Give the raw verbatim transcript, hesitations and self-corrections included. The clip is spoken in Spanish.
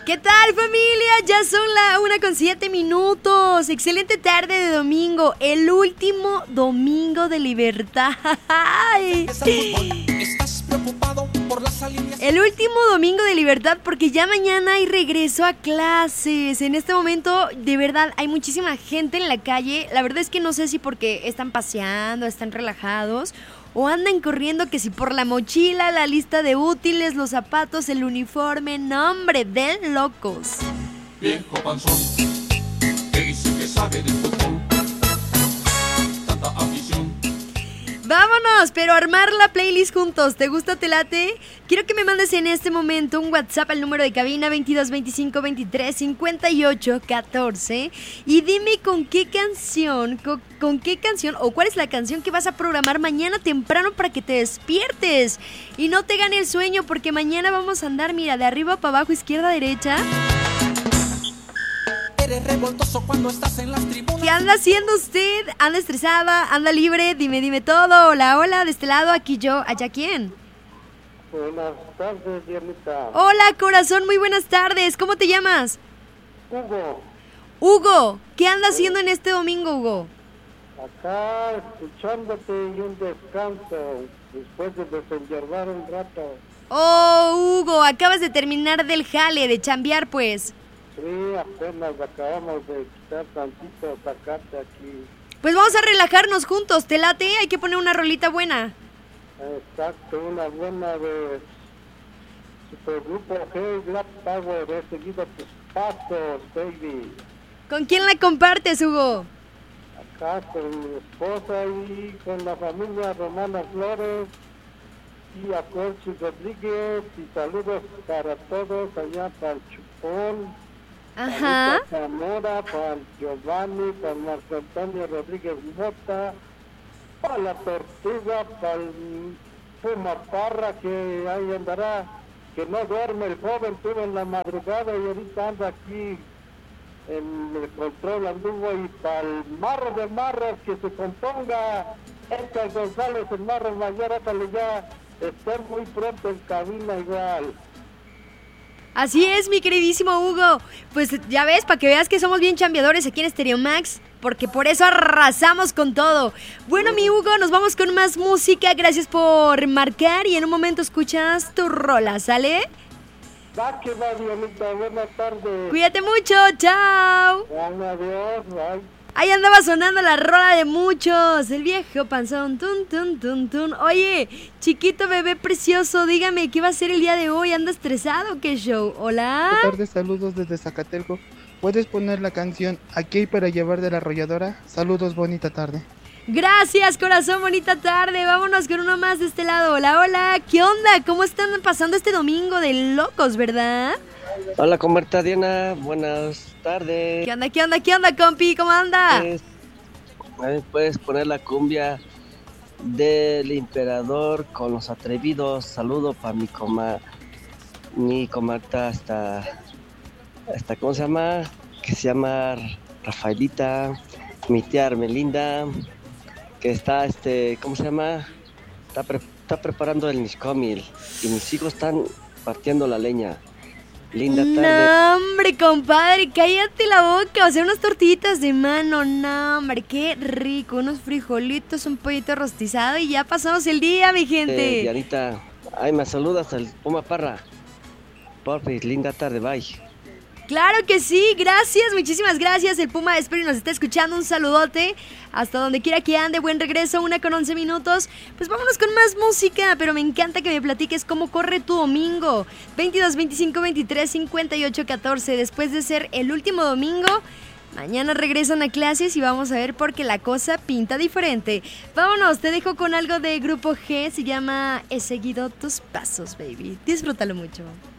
¿Qué tal, familia? Ya son la una con siete minutos. Excelente tarde de domingo, el último domingo de libertad. El último domingo de libertad porque ya mañana hay regreso a clases. En este momento, de verdad, hay muchísima gente en la calle. La verdad es que no sé si porque están paseando, están relajados o andan corriendo, que si por la mochila, la lista de útiles, los zapatos, el uniforme. No, hombre, de locos. Viejo panzón, que dice que sabe de fútbol. Tanta afición. Vámonos, pero armar la playlist juntos. ¿Te gusta, te late? Quiero que me mandes en este momento un WhatsApp al número de cabina veintidós veinticinco veintitrés cincuenta y ocho catorce y dime con qué canción, con, con qué canción o cuál es la canción que vas a programar mañana temprano para que te despiertes y no te gane el sueño, porque mañana vamos a andar, mira, de arriba para abajo, izquierda, derecha. Eres revoltoso cuando estás en las tribunas. ¿Qué anda haciendo usted? ¿Anda estresada? ¿Anda libre? Dime, dime todo. Hola, hola, de este lado, aquí yo, allá quién. Buenas tardes, Dianita. Hola, corazón, muy buenas tardes. ¿Cómo te llamas? Hugo, Hugo, ¿qué anda haciendo en este domingo, Hugo? acá escuchándote y un descanso después de desenyerbar un rato. Oh, Hugo, acabas de terminar del jale, de chambear, pues. Sí, apenas acabamos de quitar tantito zacate aquí. Pues vamos a relajarnos juntos, ¿te late? Hay que poner una rolita buena. Exacto, una buena de Supergrupo G, Black Power, he seguido tus pasos, baby. ¿Con quién la compartes, Hugo? Acá con mi esposa y con la familia Romana Flores y a Corchi Rodríguez, y saludos para todos allá para el Chupón. Ajá. Para Zamora, para Giovanni, para Marco Antonio Rodríguez Mota, para la Tortuga, para el Puma Parra, que ahí andará, que no duerme el joven, tuvo en la madrugada y ahorita anda aquí en el control anduvo, y para el Marro de Marros, que se componga Edgar González, el Marro Mayor, ándale ya, estar muy pronto en cabina igual. Así es, mi queridísimo Hugo. Pues ya ves, para que veas que somos bien chambeadores aquí en Stereo Max, porque por eso arrasamos con todo. Bueno, mi Hugo, nos vamos con más música. Gracias por marcar y en un momento escuchas tu rola, ¿sale? Va que va, Dianita, buenas tardes. Cuídate mucho, chao. Bueno, adiós, bye. Ahí andaba sonando la rola de muchos, el viejo panzón, tun, tun, tun, tun. Oye, chiquito bebé precioso, dígame, ¿qué va a hacer el día de hoy? ¿Anda estresado? ¿Qué show? ¿Hola? Buenas tardes, saludos desde Zacatelco. ¿Puedes poner la canción Aquí hay para llevar de La Arrolladora? Saludos, bonita tarde. Gracias, corazón, bonita tarde. Vámonos con uno más de este lado. Hola, hola, ¿qué onda? ¿Cómo están pasando este domingo de locos, verdad? Hola, Comarta Diana, buenas tardes. ¿Qué onda, qué onda, qué onda, compi? ¿Cómo anda? Puedes, eh, puedes poner la cumbia del Emperador con los atrevidos. Saludo para mi coma, mi comarta hasta, hasta, ¿cómo se llama? Que se llama Rafaelita, mi tía Armelinda, que está, este, ¿cómo se llama? Está, pre, está preparando el Nixcomil y mis hijos están partiendo la leña. Linda tarde. No, hombre, compadre, cállate la boca. O sea, unas tortillitas de mano. No, hombre, qué rico. Unos frijolitos, un pollito rostizado y ya pasamos el día, mi gente. Eh, Dianita, ay, me saludas al Puma Parra. Porfi, linda tarde, bye. Claro que sí, gracias, muchísimas gracias. El Puma, espero y nos está escuchando. Un saludote hasta donde quiera que ande. Buen regreso, una con once minutos. Pues vámonos con más música, pero me encanta que me platiques cómo corre tu domingo. veintidós veinticinco veintitrés cincuenta y ocho catorce. Después de ser el último domingo, mañana regresan a clases y vamos a ver por qué la cosa pinta diferente. Vámonos, te dejo con algo de Grupo G. Se llama He seguido tus pasos, baby. Disfrútalo mucho.